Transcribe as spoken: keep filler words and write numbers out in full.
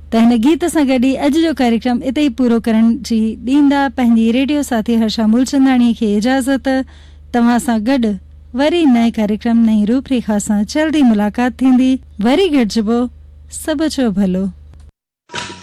त हिन गीत सां गॾु ई अॼु जो कार्यक्रम इते ई पूरो करण जी ॾींदा पंहिंजी रेडियो साथी हर्षा मूलचंदाणी खे इजाज़त। तव्हां सां गॾु वरी नए कार्यक्रम नई रूपरेखा सां जल्दी मुलाक़ात थींदी। वरी गॾिजबो। सभ जो भलो।